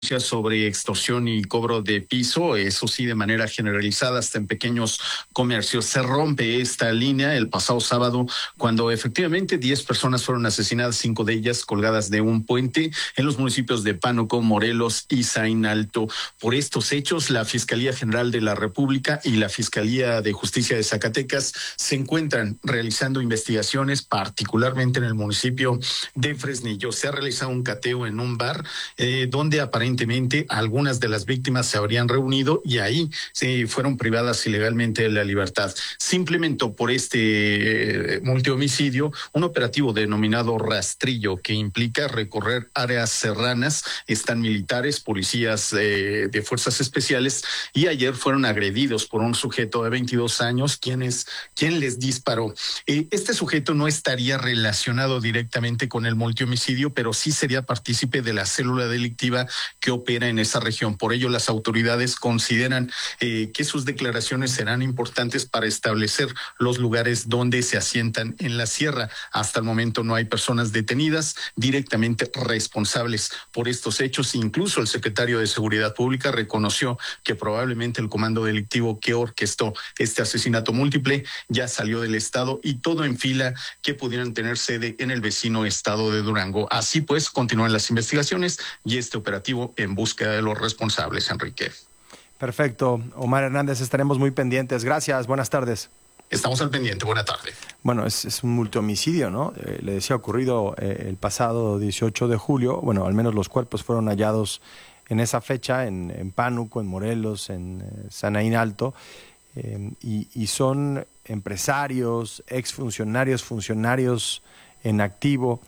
sobre extorsión y cobro de piso, eso sí, de manera generalizada hasta en pequeños comercios. Se rompe esta línea el pasado sábado cuando efectivamente 10 personas fueron asesinadas, 5 de ellas colgadas de un puente en los municipios de Pánuco, Morelos y Zainalto. Por estos hechos, la Fiscalía General de la República y la Fiscalía de Justicia de Zacatecas se encuentran realizando investigaciones, particularmente en el municipio de Fresnillo. Se ha realizado un cateo en un bar donde aparentemente algunas de las víctimas se habrían reunido y ahí se fueron privadas ilegalmente de la libertad. Se implementó por este multihomicidio un operativo denominado Rastrillo, que implica recorrer áreas serranas. Están militares, policías de fuerzas especiales, y ayer fueron agredidos por un sujeto de 22 años, quien les disparó. Este sujeto no estaría relacionado directamente con el multihomicidio, pero sí sería partícipe de la célula delictiva que opera en esa región. Por ello, las autoridades consideran que sus declaraciones serán importantes para establecer los lugares donde se asientan en la sierra. Hasta el momento no hay personas detenidas directamente responsables por estos hechos. Incluso el secretario de Seguridad Pública reconoció que probablemente el comando delictivo que orquestó este asesinato múltiple ya salió del estado, y todo en fila que pudieran tener sede en el vecino estado de Durango. Así pues, continúan las investigaciones y este operativo en búsqueda de los responsables, Enrique. Perfecto. Omar Hernández, estaremos muy pendientes. Gracias, buenas tardes. Estamos al pendiente, buena tarde. Bueno, es un multihomicidio, ¿no? Le decía, ocurrido el pasado 18 de julio. Bueno, al menos los cuerpos fueron hallados en esa fecha, en Pánuco, en Morelos, en Zainalto, y son empresarios, exfuncionarios, funcionarios en activo.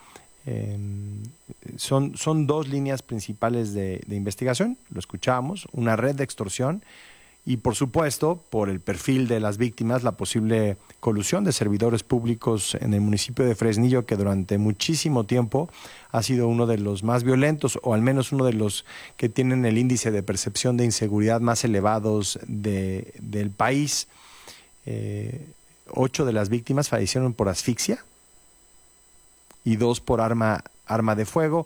Son dos líneas principales de investigación, lo escuchábamos, una red de extorsión y, por supuesto, por el perfil de las víctimas, la posible colusión de servidores públicos en el municipio de Fresnillo, que durante muchísimo tiempo ha sido uno de los más violentos, o al menos uno de los que tienen el índice de percepción de inseguridad más elevados del país. 8 de las víctimas fallecieron por asfixia y 2 por arma de fuego.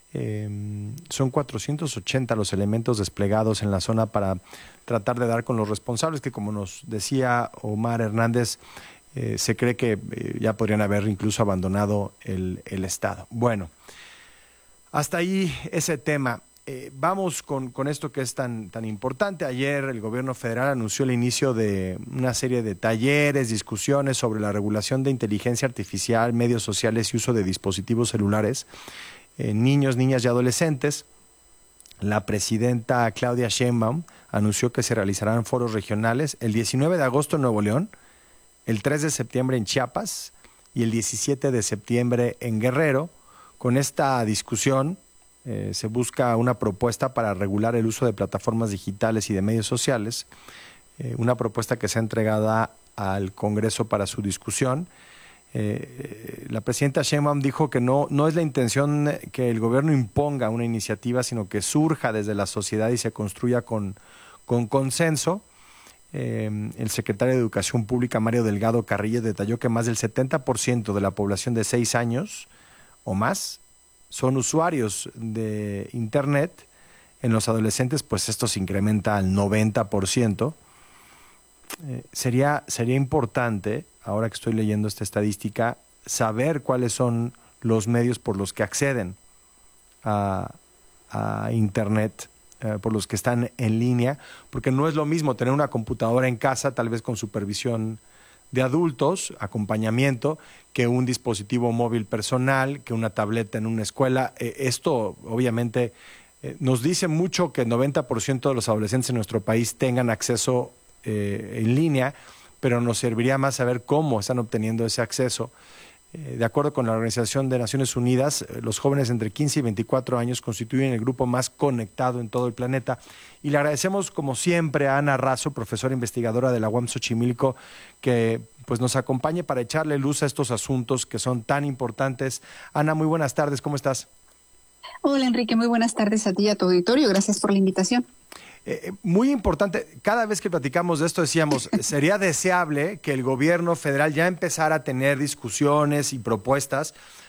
Son 480 los elementos desplegados en la zona para tratar de dar con los responsables, que, como nos decía Omar Hernández, se cree que ya podrían haber incluso abandonado el estado. Bueno, hasta ahí ese tema. Vamos con esto que es tan importante. Ayer el gobierno federal anunció el inicio de una serie de talleres, discusiones sobre la regulación de inteligencia artificial, medios sociales y uso de dispositivos celulares en niños, niñas y adolescentes. La presidenta Claudia Sheinbaum anunció que se realizarán foros regionales el 19 de agosto en Nuevo León, el 3 de septiembre en Chiapas y el 17 de septiembre en Guerrero. Con esta discusión se busca una propuesta para regular el uso de plataformas digitales y de medios sociales, una propuesta que sea entregada al Congreso para su discusión. La presidenta Sheinbaum dijo que no es la intención que el gobierno imponga una iniciativa, sino que surja desde la sociedad y se construya con consenso. El secretario de Educación Pública, Mario Delgado Carrillo, detalló que más del 70% de la población de 6 años o más son usuarios de Internet. En los adolescentes, pues esto se incrementa al 90%. Sería importante, ahora que estoy leyendo esta estadística, saber cuáles son los medios por los que acceden a Internet, por los que están en línea, porque no es lo mismo tener una computadora en casa, tal vez con supervisión de adultos, acompañamiento, que un dispositivo móvil personal, que una tableta en una escuela. Esto obviamente nos dice mucho que el 90% de los adolescentes en nuestro país tengan acceso en línea, pero nos serviría más saber cómo están obteniendo ese acceso. De acuerdo con la Organización de Naciones Unidas, los jóvenes entre 15 y 24 años constituyen el grupo más conectado en todo el planeta. Y le agradecemos, como siempre, a Ana Razo, profesora investigadora de la UAM Xochimilco, que pues nos acompañe para echarle luz a estos asuntos que son tan importantes. Ana, muy buenas tardes, ¿cómo estás? Hola, Enrique, muy buenas tardes a ti y a tu auditorio. Gracias por la invitación. Muy importante, cada vez que platicamos de esto decíamos, sería deseable que el gobierno federal ya empezara a tener discusiones y propuestas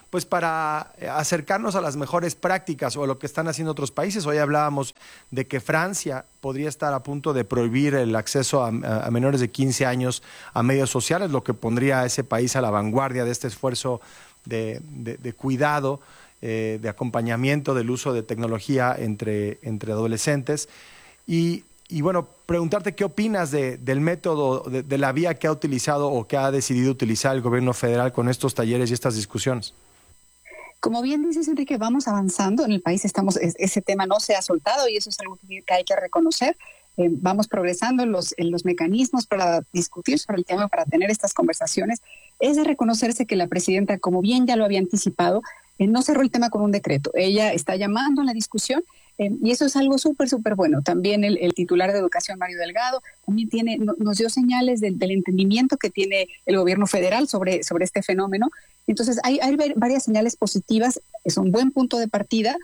pues para acercarnos a las mejores prácticas o a lo que están haciendo otros países. Hoy hablábamos de que Francia podría estar a punto de prohibir el acceso a menores de 15 años a medios sociales, lo que pondría a ese país a la vanguardia de este esfuerzo de cuidado, de acompañamiento del uso de tecnología entre adolescentes. Y bueno, preguntarte qué opinas del método, de la vía que ha utilizado o que ha decidido utilizar el gobierno federal con estos talleres y estas discusiones. Como bien dices, Enrique, vamos avanzando en el país, ese tema no se ha soltado y eso es algo que hay que reconocer. Vamos progresando en los mecanismos para discutir sobre el tema, para tener estas conversaciones. Es de reconocerse que la presidenta, como bien ya lo había anticipado, no cerró el tema con un decreto. Ella está llamando a la discusión y eso es algo súper bueno. También el titular de Educación, Mario Delgado, también nos dio señales del entendimiento que tiene el gobierno federal sobre este fenómeno. Entonces, hay varias señales positivas, es un buen punto de partida.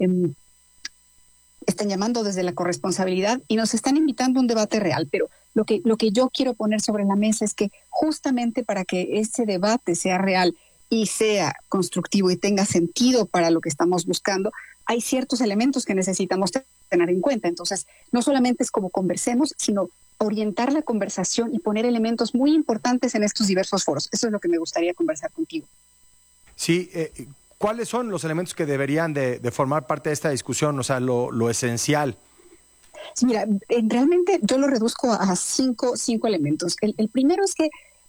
Están llamando desde la corresponsabilidad y nos están invitando a un debate real, pero lo que yo quiero poner sobre la mesa es que justamente para que ese debate sea real y sea constructivo y tenga sentido para lo que estamos buscando, hay ciertos elementos que necesitamos tener en cuenta. Entonces, no solamente es como conversemos, sino orientar la conversación y poner elementos muy importantes en estos diversos foros. Eso es lo que me gustaría conversar contigo. Sí, ¿cuáles son los elementos que deberían de formar parte de esta discusión? O sea, lo esencial. Sí, mira, realmente yo lo reduzco a cinco elementos. El primero es que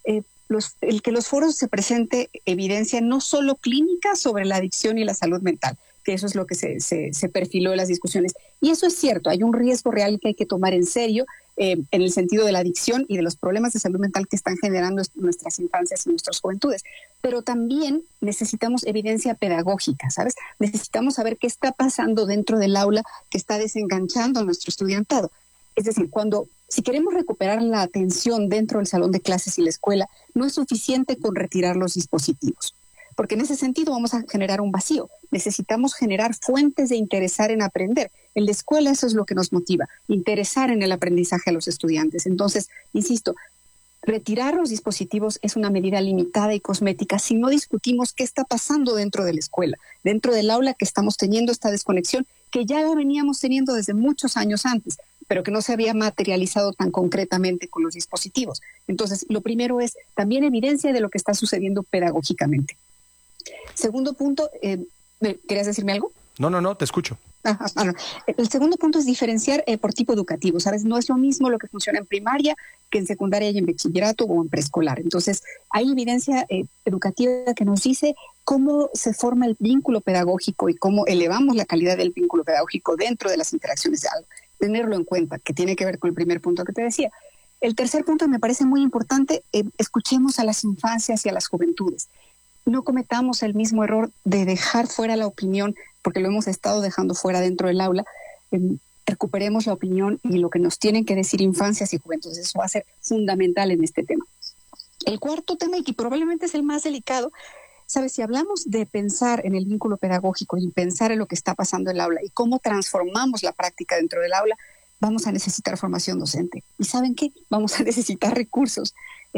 que los foros se presente evidencia no solo clínica sobre la adicción y la salud mental, que eso es lo que se perfiló en las discusiones. Y eso es cierto, hay un riesgo real que hay que tomar en serio en el sentido de la adicción y de los problemas de salud mental que están generando nuestras infancias y nuestras juventudes. Pero también necesitamos evidencia pedagógica, ¿sabes? Necesitamos saber qué está pasando dentro del aula que está desenganchando a nuestro estudiantado. Es decir, si queremos recuperar la atención dentro del salón de clases y la escuela, no es suficiente con retirar los dispositivos, porque en ese sentido vamos a generar un vacío. Necesitamos generar fuentes de interesar en aprender. En la escuela eso es lo que nos motiva, interesar en el aprendizaje a los estudiantes. Entonces, insisto, retirar los dispositivos es una medida limitada y cosmética si no discutimos qué está pasando dentro de la escuela, dentro del aula, que estamos teniendo esta desconexión que ya la veníamos teniendo desde muchos años antes, pero que no se había materializado tan concretamente con los dispositivos. Entonces, lo primero es también evidencia de lo que está sucediendo pedagógicamente. Segundo punto, ¿querías decirme algo? No, te escucho. No. El segundo punto es diferenciar por tipo educativo, ¿sabes? No es lo mismo lo que funciona en primaria que en secundaria y en bachillerato o en preescolar. Entonces, hay evidencia educativa que nos dice cómo se forma el vínculo pedagógico y cómo elevamos la calidad del vínculo pedagógico dentro de las interacciones de algo. Tenerlo en cuenta, que tiene que ver con el primer punto que te decía. El tercer punto me parece muy importante, escuchemos a las infancias y a las juventudes. No cometamos el mismo error de dejar fuera la opinión, porque lo hemos estado dejando fuera dentro del aula. Recuperemos la opinión y lo que nos tienen que decir infancias y juventudes. Eso va a ser fundamental en este tema. El cuarto tema, y que probablemente es el más delicado, ¿sabes? Si hablamos de pensar en el vínculo pedagógico y pensar en lo que está pasando en el aula y cómo transformamos la práctica dentro del aula, vamos a necesitar formación docente. ¿Y saben qué? Vamos a necesitar recursos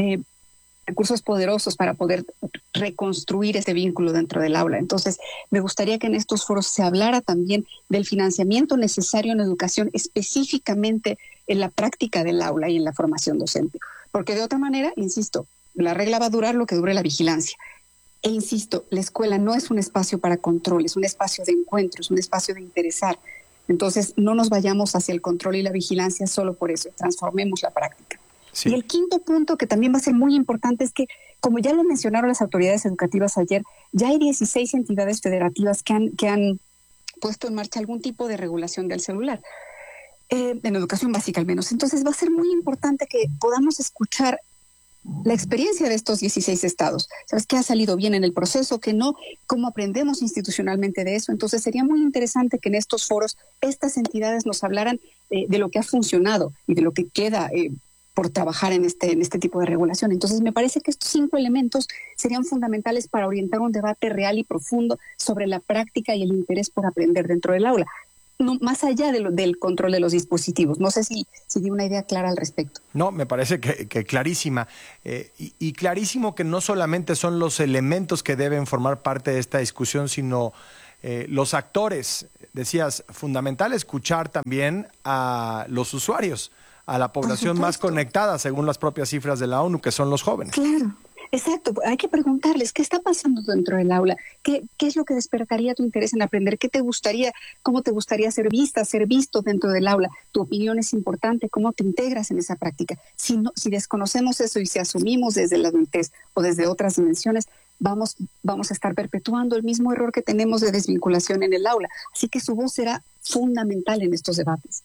poderosos para poder reconstruir ese vínculo dentro del aula. Entonces, me gustaría que en estos foros se hablara también del financiamiento necesario en educación, específicamente en la práctica del aula y en la formación docente. Porque de otra manera, insisto, la regla va a durar lo que dure la vigilancia. E insisto, la escuela no es un espacio para control, es un espacio de encuentro, es un espacio de interesar. Entonces, no nos vayamos hacia el control y la vigilancia solo por eso, transformemos la práctica. Sí. Y el quinto punto, que también va a ser muy importante, es que, como ya lo mencionaron las autoridades educativas ayer, ya hay 16 entidades federativas que han puesto en marcha algún tipo de regulación del celular, en educación básica al menos. Entonces va a ser muy importante que podamos escuchar la experiencia de estos 16 estados. ¿Sabes qué ha salido bien en el proceso, qué no? ¿Cómo aprendemos institucionalmente de eso? Entonces sería muy interesante que en estos foros estas entidades nos hablaran de lo que ha funcionado y de lo que queda por trabajar en este tipo de regulación. Entonces, me parece que estos 5 elementos serían fundamentales para orientar un debate real y profundo sobre la práctica y el interés por aprender dentro del aula. no, más allá del control de los dispositivos. No sé si di una idea clara al respecto. No, me parece que clarísima. Y clarísimo que no solamente son los elementos que deben formar parte de esta discusión, sino los actores. Decías, fundamental escuchar también a los usuarios, a la población más conectada, según las propias cifras de la ONU, que son los jóvenes. Claro. Exacto, hay que preguntarles qué está pasando dentro del aula, qué es lo que despertaría tu interés en aprender, cómo te gustaría ser vista, ser visto dentro del aula, tu opinión es importante, cómo te integras en esa práctica. Si desconocemos eso y si asumimos desde la adultez o desde otras dimensiones, vamos a estar perpetuando el mismo error que tenemos de desvinculación en el aula. Así que su voz será fundamental en estos debates.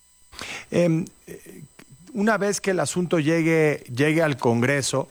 Una vez que el asunto llegue al Congreso,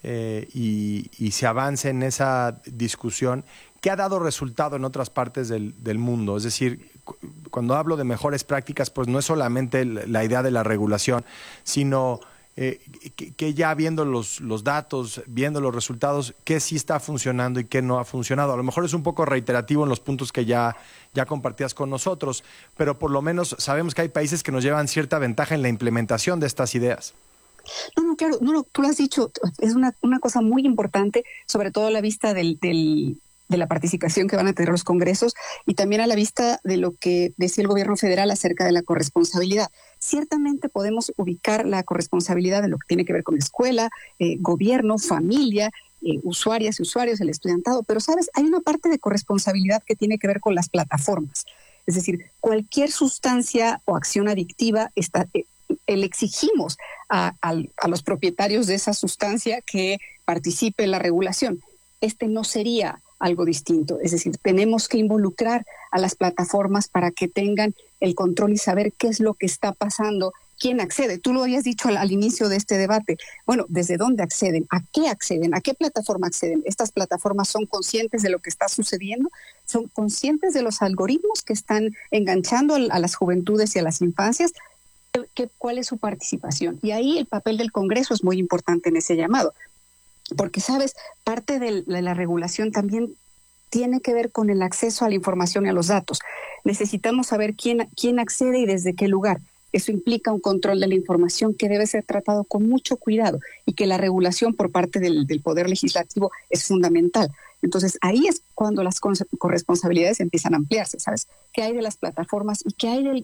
y se avance en esa discusión, ¿qué ha dado resultado en otras partes del mundo? Es decir, cuando hablo de mejores prácticas, pues no es solamente la idea de la regulación, sino que ya viendo los datos, viendo los resultados, qué sí está funcionando y qué no ha funcionado. A lo mejor es un poco reiterativo en los puntos que ya compartías con nosotros, pero por lo menos sabemos que hay países que nos llevan cierta ventaja en la implementación de estas ideas. No, claro, tú lo has dicho, es una cosa muy importante, sobre todo a la vista de la participación que van a tener los congresos y también a la vista de lo que decía el gobierno federal acerca de la corresponsabilidad. Ciertamente podemos ubicar la corresponsabilidad de lo que tiene que ver con escuela, gobierno, familia, usuarias y usuarios, el estudiantado, pero ¿sabes? Hay una parte de corresponsabilidad que tiene que ver con las plataformas. Es decir, cualquier sustancia o acción adictiva le exigimos a los propietarios de esa sustancia que participe en la regulación. No sería algo distinto. Es decir, tenemos que involucrar a las plataformas para que tengan el control y saber qué es lo que está pasando, quién accede. Tú lo habías dicho al inicio de este debate. Bueno, ¿desde dónde acceden? ¿A qué plataforma acceden? ¿Estas plataformas son conscientes de lo que está sucediendo? ¿Son conscientes de los algoritmos que están enganchando a las juventudes y a las infancias? ¿Cuál es su participación? Y ahí el papel del Congreso es muy importante en ese llamado, porque, ¿sabes? Parte de la regulación también tiene que ver con el acceso a la información y a los datos. Necesitamos saber quién accede y desde qué lugar. Eso implica un control de la información que debe ser tratado con mucho cuidado y que la regulación por parte del Poder Legislativo es fundamental. Entonces, ahí es cuando las corresponsabilidades empiezan a ampliarse, ¿sabes? ¿Qué hay de las plataformas y qué hay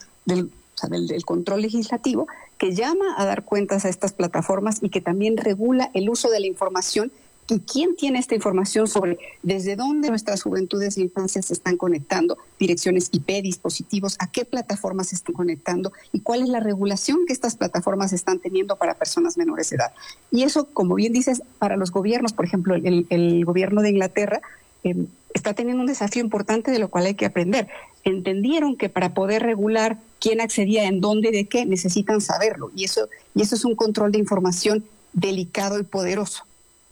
del control legislativo que llama a dar cuentas a estas plataformas y que también regula el uso de la información y quién tiene esta información sobre desde dónde nuestras juventudes e infancias se están conectando, direcciones IP, dispositivos, a qué plataformas se están conectando y cuál es la regulación que estas plataformas están teniendo para personas menores de edad. Y eso, como bien dices, para los gobiernos, por ejemplo, el gobierno de Inglaterra está teniendo un desafío importante de lo cual hay que aprender. Entendieron que para poder regular quién accedía en dónde y de qué, necesitan saberlo. Y eso es un control de información delicado y poderoso.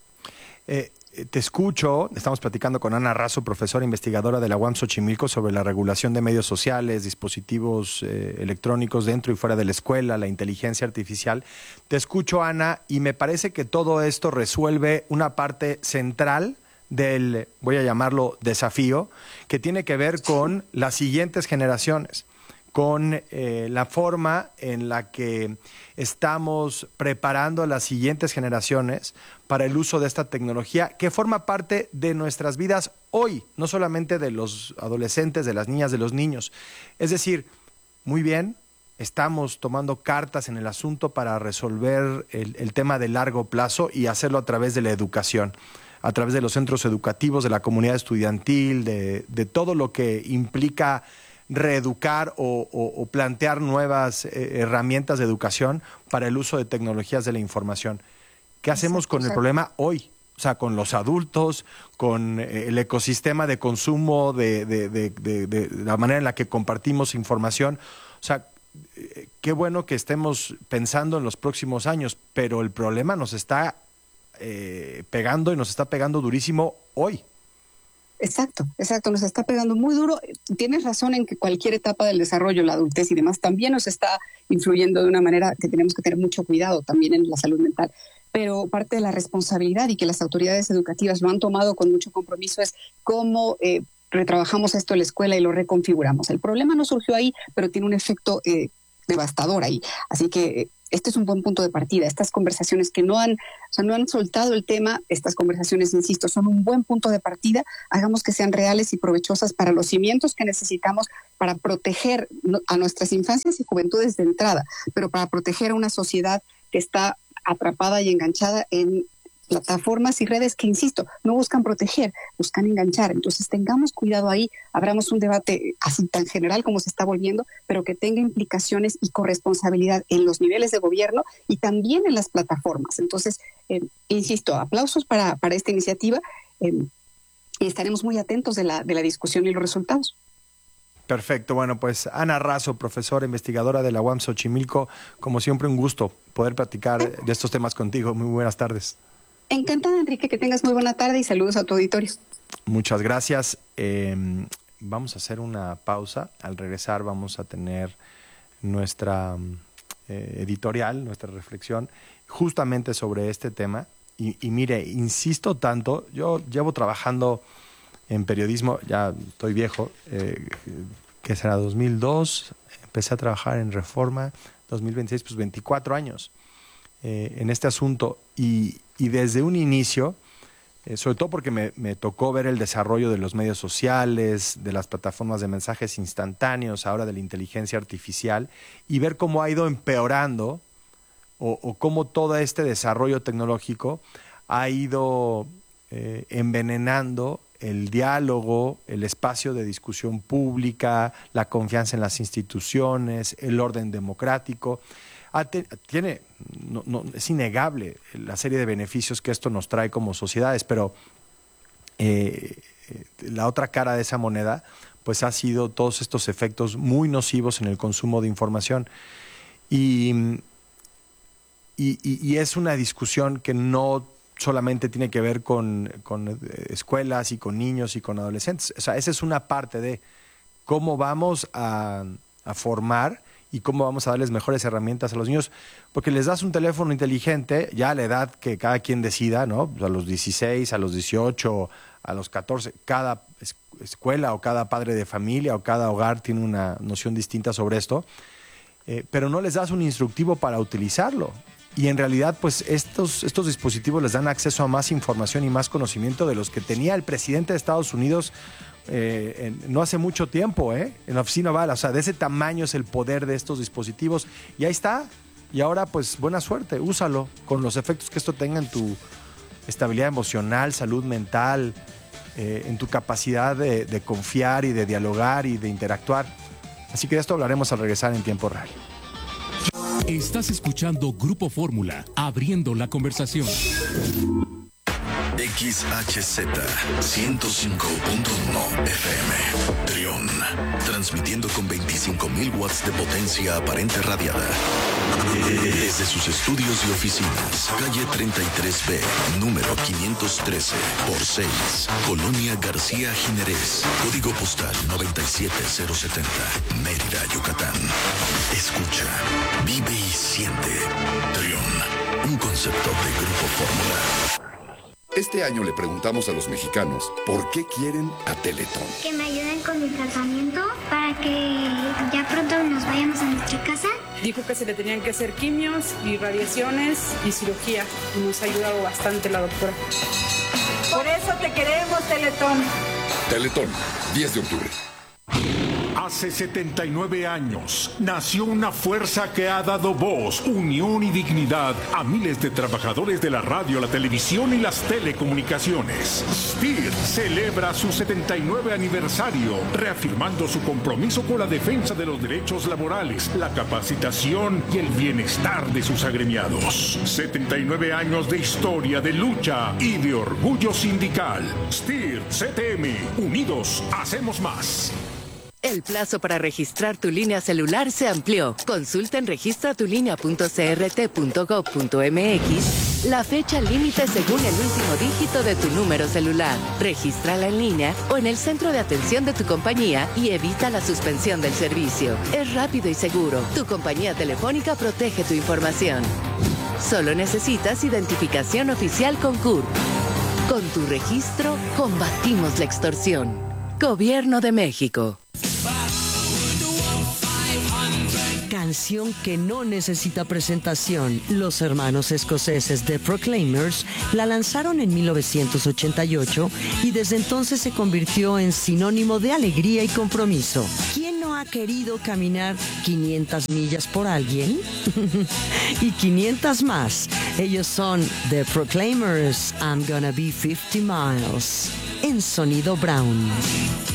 Te escucho, estamos platicando con Ana Razo, profesora investigadora de la UAM Xochimilco, sobre la regulación de medios sociales, dispositivos electrónicos dentro y fuera de la escuela, la inteligencia artificial. Te escucho, Ana, y me parece que todo esto resuelve una parte central del, voy a llamarlo, desafío, que tiene que ver con las siguientes generaciones, con la forma en la que estamos preparando a las siguientes generaciones para el uso de esta tecnología que forma parte de nuestras vidas hoy, no solamente de los adolescentes, de las niñas, de los niños. Es decir, muy bien, estamos tomando cartas en el asunto para resolver el tema de largo plazo y hacerlo a través de la educación, a través de los centros educativos, de la comunidad estudiantil, de todo lo que implica reeducar o plantear nuevas herramientas de educación para el uso de tecnologías de la información. ¿Qué hacemos con el problema hoy? O sea, con los adultos, con el ecosistema de consumo, de la manera en la que compartimos información. O sea, qué bueno que estemos pensando en los próximos años, pero el problema nos está pegando y nos está pegando durísimo hoy. Exacto, nos está pegando muy duro. Tienes razón en que cualquier etapa del desarrollo, la adultez y demás, también nos está influyendo de una manera que tenemos que tener mucho cuidado también en la salud mental. Pero parte de la responsabilidad y que las autoridades educativas lo han tomado con mucho compromiso es cómo retrabajamos esto en la escuela y lo reconfiguramos. El problema no surgió ahí, pero tiene un efecto devastador ahí. Así que este es un buen punto de partida. Estas conversaciones que no han soltado el tema, estas conversaciones, insisto, son un buen punto de partida. Hagamos que sean reales y provechosas para los cimientos que necesitamos para proteger a nuestras infancias y juventudes de entrada, pero para proteger a una sociedad que está atrapada y enganchada en plataformas y redes que, insisto, no buscan proteger, buscan enganchar. Entonces tengamos cuidado ahí, abramos un debate así tan general como se está volviendo, pero que tenga implicaciones y corresponsabilidad en los niveles de gobierno y también en las plataformas. Entonces, insisto, aplausos para esta iniciativa y estaremos muy atentos de la discusión y los resultados. Perfecto. Bueno, pues Ana Razo, profesora investigadora de la UAM Xochimilco, como siempre un gusto poder platicar de estos temas contigo. Muy buenas tardes. Encantada, Enrique, que tengas muy buena tarde y saludos a tu auditorio. Muchas gracias. Vamos a hacer una pausa. Al regresar vamos a tener nuestra editorial, nuestra reflexión, justamente sobre este tema. Y mire, insisto tanto, yo llevo trabajando en periodismo, ya estoy viejo, que será 2002, empecé a trabajar en Reforma, 2026, pues 24 años en este asunto. Y desde un inicio, sobre todo porque me tocó ver el desarrollo de los medios sociales, de las plataformas de mensajes instantáneos, ahora de la inteligencia artificial, y ver cómo ha ido empeorando o cómo todo este desarrollo tecnológico ha ido envenenando el diálogo, el espacio de discusión pública, la confianza en las instituciones, el orden democrático. Es innegable la serie de beneficios que esto nos trae como sociedades, pero la otra cara de esa moneda pues ha sido todos estos efectos muy nocivos en el consumo de información. Y es una discusión que no solamente tiene que ver con escuelas y con niños y con adolescentes. O sea, esa es una parte de cómo vamos a formar y cómo vamos a darles mejores herramientas a los niños, porque les das un teléfono inteligente ya a la edad que cada quien decida, ¿no? A los 16, a los 18, a los 14, cada escuela o cada padre de familia o cada hogar tiene una noción distinta sobre esto, pero no les das un instructivo para utilizarlo. Y en realidad, pues estos dispositivos les dan acceso a más información y más conocimiento de los que tenía el presidente de Estados Unidos no hace mucho tiempo, en la oficina Oval. O sea, de ese tamaño es el poder de estos dispositivos. Y ahí está. Y ahora, pues, buena suerte. Úsalo con los efectos que esto tenga en tu estabilidad emocional, salud mental, en tu capacidad de confiar y de dialogar y de interactuar. Así que de esto hablaremos al regresar en tiempo real. Estás escuchando Grupo Fórmula, abriendo la conversación. XHZ 105.1 FM Trión, transmitiendo con 25.000 watts de potencia aparente radiada desde sus estudios y oficinas, calle 33B, número 513 por 6, Colonia García Jiménez, código postal 97070, Mérida, Yucatán. Escucha, vive y siente. Trión, un concepto de Grupo Fórmula. Este año le preguntamos a los mexicanos por qué quieren a Teletón. Que me ayuden con mi tratamiento para que ya pronto nos vayamos a nuestra casa. Dijo que se le tenían que hacer quimios y radiaciones y cirugía. Y nos ha ayudado bastante la doctora. Por eso te queremos, Teletón. Teletón, 10 de octubre. Hace 79 años nació una fuerza que ha dado voz, unión y dignidad a miles de trabajadores de la radio, la televisión y las telecomunicaciones. STIR celebra su 79 aniversario, reafirmando su compromiso con la defensa de los derechos laborales, la capacitación y el bienestar de sus agremiados. 79 años de historia, de lucha y de orgullo sindical. STIR CTM, unidos hacemos más. El plazo para registrar tu línea celular se amplió. Consulta en registratulinea.crt.gov.mx la fecha límite según el último dígito de tu número celular. Regístrala en línea o en el centro de atención de tu compañía y evita la suspensión del servicio. Es rápido y seguro. Tu compañía telefónica protege tu información. Solo necesitas identificación oficial con CURP. Con tu registro, combatimos la extorsión. Gobierno de México. Canción que no necesita presentación. Los hermanos escoceses The Proclaimers la lanzaron en 1988 y desde entonces se convirtió en sinónimo de alegría y compromiso. ¿Quién no ha querido caminar 500 millas por alguien? Y 500 más. Ellos son The Proclaimers, I'm Gonna Be 50 Miles, en Sonido Brown.